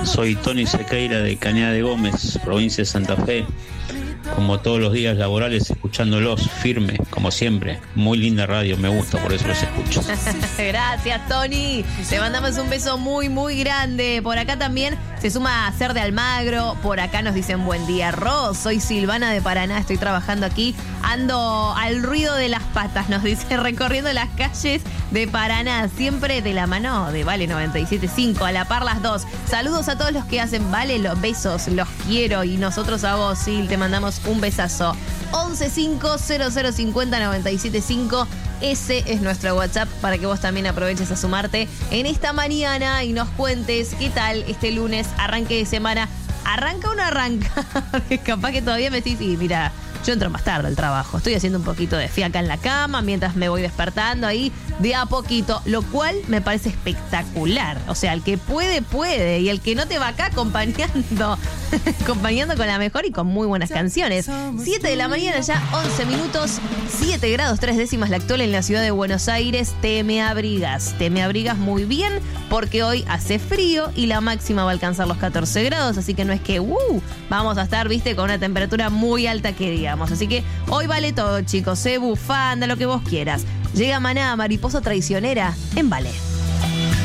Soy Tony Sequeira de Cañada de Gómez, provincia de Santa Fe. Como todos los días laborales, escuchándolos firme, como siempre. Muy linda radio, me gusta, por eso los escucho. Gracias, Tony. Te mandamos un beso muy, muy grande. Por acá también se suma a Ser de Almagro. Por acá nos dicen buen día, Ros. Soy Silvana de Paraná, estoy trabajando aquí. Ando al ruido de las patas, nos dice, recorriendo las calles de Paraná. Siempre de la mano de Vale 97.5, a la par las dos. Saludos a todos los que hacen Vale, los besos, los quiero. Y nosotros a vos, Sil, te mandamos un besazo. 1150050975. Ese es nuestro WhatsApp para que vos también aproveches a sumarte en esta mañana y nos cuentes qué tal este lunes, arranque de semana. ¿Arranca o no arranca? Capaz que todavía me decís, sí, mira, yo entro más tarde al trabajo. Estoy haciendo un poquito de fiaca en la cama mientras me voy despertando ahí de a poquito, lo cual me parece espectacular. O sea, el que puede, puede. Y el que no te va acá acompañando con la mejor y con muy buenas canciones. 7 de la mañana ya, 11 minutos, 7 grados 3 décimas la actual en la ciudad de Buenos Aires. Te me abrigas muy bien porque hoy hace frío y la máxima va a alcanzar los 14 grados. Así que no es que vamos a estar, viste, con una temperatura muy alta que digamos. Así que hoy vale todo, chicos, bufanda, lo que vos quieras. Llega Maná, mariposa traicionera, en Vale.